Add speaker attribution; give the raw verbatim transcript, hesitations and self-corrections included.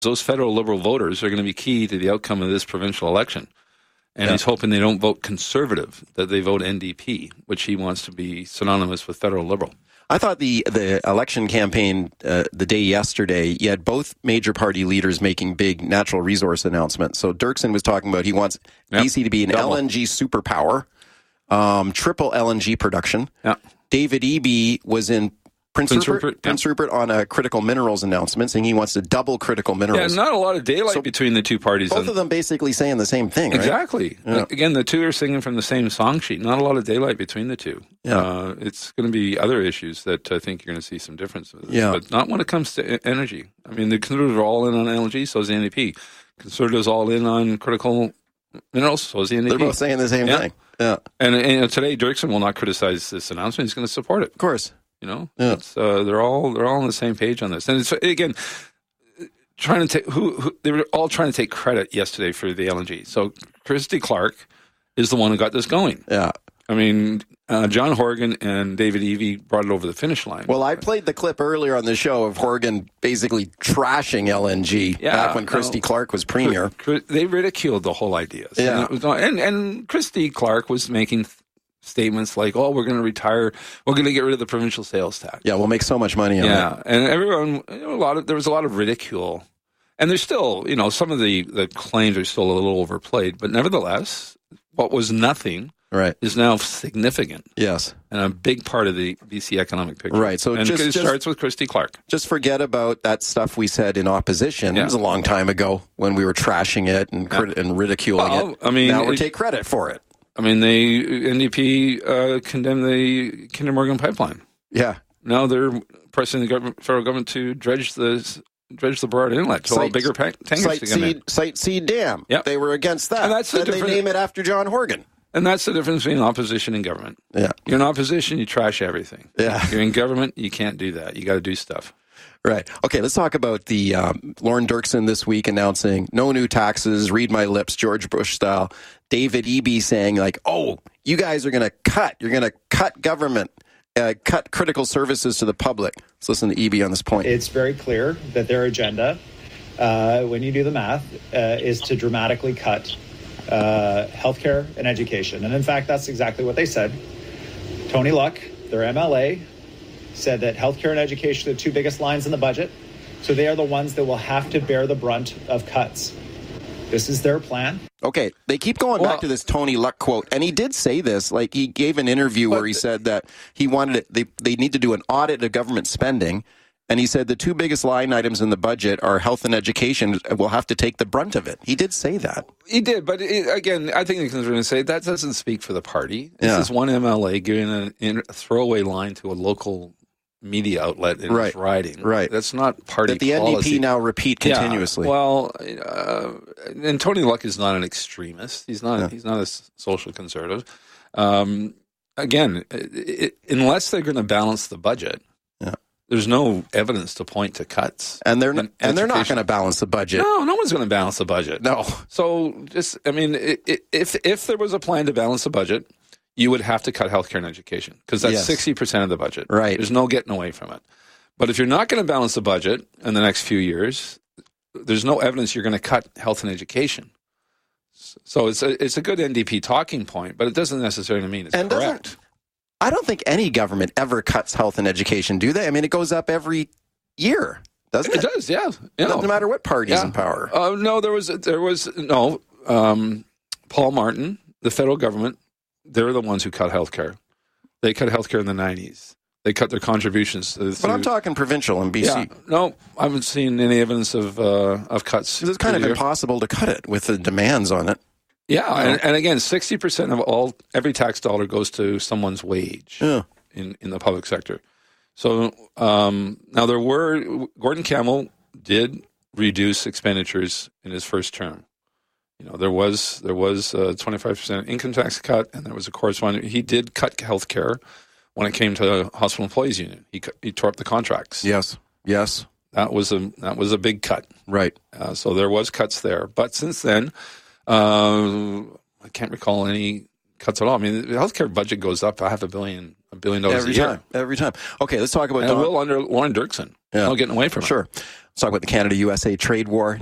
Speaker 1: those federal Liberal voters are going to be key to the outcome of this provincial election. And
Speaker 2: yeah.
Speaker 1: he's hoping they don't vote Conservative, that they vote N D P, which he wants to be synonymous with federal Liberal.
Speaker 2: I thought the, the election campaign, uh, the day yesterday, you had both major party leaders making big natural resource announcements. So Dirksen was talking about he wants
Speaker 1: yep.
Speaker 2: B C to be an
Speaker 1: Double.
Speaker 2: L N G superpower, um, triple L N G production.
Speaker 1: Yep.
Speaker 2: David Eby was in Prince,
Speaker 1: Prince
Speaker 2: Rupert,
Speaker 1: Rupert,
Speaker 2: Prince
Speaker 1: yeah.
Speaker 2: Rupert on a critical minerals announcement, saying he wants to double critical minerals.
Speaker 1: Yeah, not a lot of daylight
Speaker 2: So
Speaker 1: between the two parties.
Speaker 2: Both
Speaker 1: and,
Speaker 2: of them basically saying the same thing, right?
Speaker 1: Exactly.
Speaker 2: Yeah.
Speaker 1: Like, again, the two are singing from the same song sheet. Not a lot of daylight between the two.
Speaker 2: Yeah.
Speaker 1: Uh, it's going to be other issues that I think you're going to see some differences.
Speaker 2: Yeah.
Speaker 1: But not when it comes to e- energy. I mean, the Conservatives are all in on L N G, so is the N D P. Conservatives all in on critical minerals, so is the N D P.
Speaker 2: They're both saying the same
Speaker 1: Yeah.
Speaker 2: thing. Yeah,
Speaker 1: And, and you know, today, Dirksen will not criticize this announcement. He's going to support it.
Speaker 2: of course.
Speaker 1: You know,
Speaker 2: Yeah.
Speaker 1: it's, uh, they're all they're all on the same page on this, and it's again trying to take who, who they were all trying to take credit yesterday for the L N G. So Christy Clark is the one who got this going.
Speaker 2: Yeah.
Speaker 1: I mean, uh, John Horgan and David Eby brought it over the finish line.
Speaker 2: Well, I played the clip earlier on the show of Horgan basically trashing L N G
Speaker 1: Yeah,
Speaker 2: back when Christy
Speaker 1: no.
Speaker 2: Clark was premier.
Speaker 1: They ridiculed the whole idea. So
Speaker 2: Yeah.
Speaker 1: it was not, and and Christy Clark was making statements like, "Oh, we're going to retire. We're going to get rid of the provincial sales tax."
Speaker 2: Yeah, we'll make so much money on
Speaker 1: Yeah,
Speaker 2: it.
Speaker 1: and everyone, you know, a lot of there was a lot of ridicule, and there's still, you know, some of the, the claims are still a little overplayed, but nevertheless, what was nothing
Speaker 2: Right.
Speaker 1: is now significant
Speaker 2: Yes.
Speaker 1: and a big part of the B C economic picture.
Speaker 2: Right, so
Speaker 1: and
Speaker 2: just-
Speaker 1: it
Speaker 2: just-
Speaker 1: starts with Christy Clark.
Speaker 2: Just forget about that stuff we said in opposition.
Speaker 1: Yeah.
Speaker 2: It was a long time ago when we were trashing it and crit- and ridiculing
Speaker 1: Well,
Speaker 2: it.
Speaker 1: I mean,
Speaker 2: now we
Speaker 1: it-
Speaker 2: take credit for it.
Speaker 1: I mean, the N D P uh, condemned the Kinder Morgan pipeline.
Speaker 2: Yeah.
Speaker 1: Now they're pressing the government, federal government to dredge the dredge the Burrard Inlet to allow
Speaker 2: Site-
Speaker 1: bigger pa- tankers to come in.
Speaker 2: Site Site Seed Dam.
Speaker 1: Yep.
Speaker 2: They were against that.
Speaker 1: And that's the
Speaker 2: then they
Speaker 1: difference-
Speaker 2: name it after John Horgan.
Speaker 1: And that's the difference between opposition and government.
Speaker 2: Yeah.
Speaker 1: You're in opposition, you trash everything.
Speaker 2: Yeah.
Speaker 1: You're in government, you can't do that. You got to do stuff.
Speaker 2: Right. Okay, let's talk about the um, Lauren Dirksen this week announcing no new taxes, read my lips, George Bush style. David Eby saying like, oh, you guys are going to cut. You're going to cut government, uh, cut critical services to the public. Let's listen to Eby on this point.
Speaker 3: It's very clear that their agenda, uh, when you do the math, uh, is to dramatically cut uh, healthcare and education. And in fact, that's exactly what they said. Tony Luck, their M L A, said that healthcare and education are the two biggest lines in the budget. So they are the ones that will have to bear the brunt of cuts. This is their plan.
Speaker 2: Okay, they keep going
Speaker 1: Well-
Speaker 2: back to this Tony Luck quote, and he did say this. Like he gave an interview where he said that he wanted it. They they need to do an audit of government spending, and he said the two biggest line items in the budget are health and education. We'll have to take the brunt of it. He did say that.
Speaker 1: He did, but it, again, I think the Conservatives are going to say that doesn't speak for the party. This
Speaker 2: Yeah.
Speaker 1: is one M L A giving a, in- a throwaway line to a local media outlet in
Speaker 2: Right.
Speaker 1: his riding.
Speaker 2: Right.
Speaker 1: That's not party
Speaker 2: That the
Speaker 1: policy.
Speaker 2: N D P now repeat continuously.
Speaker 1: Yeah, well, uh, and Tony Luck is not an extremist. He's not.
Speaker 2: Yeah.
Speaker 1: He's not a s- social conservative. Um, again, it, it, unless they're going to balance the budget,
Speaker 2: Yeah.
Speaker 1: there's no evidence to point to cuts.
Speaker 2: and they're not,
Speaker 1: in
Speaker 2: and they're not
Speaker 1: education.
Speaker 2: going to balance the budget.
Speaker 1: No, no one's going to balance the budget.
Speaker 2: No.
Speaker 1: So just, I mean, i i if if there was a plan to balance the budget, you would have to cut healthcare and education because that's
Speaker 2: Yes.
Speaker 1: sixty percent of the budget.
Speaker 2: Right.
Speaker 1: There's no getting away from it. But if you're not going to balance the budget in the next few years, there's no evidence you're going to cut health and education. So it's a, it's a good N D P talking point, but it doesn't necessarily mean it's
Speaker 2: And doesn't-
Speaker 1: correct.
Speaker 2: I don't think any government ever cuts health and education, do they? I mean, it goes up every year, doesn't it?
Speaker 1: It does, yeah. You
Speaker 2: No,
Speaker 1: know.
Speaker 2: no matter what party's
Speaker 1: Yeah.
Speaker 2: in power.
Speaker 1: Uh, no, there was there was no um, Paul Martin, the federal government. They're the ones who cut healthcare. They cut healthcare in the nineties. They cut their contributions. To,
Speaker 2: But I'm talking provincial in B C.
Speaker 1: Yeah, no, I haven't seen any evidence of uh, of cuts.
Speaker 2: It's kind of
Speaker 1: through the year.
Speaker 2: impossible to cut it with the demands on it.
Speaker 1: Yeah, and, and again, sixty percent of all every tax dollar goes to someone's wage
Speaker 2: Yeah.
Speaker 1: in, in the public sector. So um, now there were Gordon Campbell did reduce expenditures in his first term. You know, there was there was a twenty-five percent income tax cut, and there was a corresponding. He did cut health care when it came to the Hospital Employees Union. He cut- he tore up the contracts.
Speaker 2: Yes. Yes.
Speaker 1: That was a that was a big cut.
Speaker 2: Right.
Speaker 1: Uh, so there was cuts there, but since then, uh, I can't recall any cuts at all. I mean, the healthcare budget goes up a half a billion, a billion dollars
Speaker 2: Every
Speaker 1: a year.
Speaker 2: time. Every time. Okay, let's talk about
Speaker 1: And
Speaker 2: Don-
Speaker 1: it will under Lauren Dirksen.
Speaker 2: Yeah.
Speaker 1: No getting away from it.
Speaker 2: Sure. Let's talk about the Canada-U S A trade war.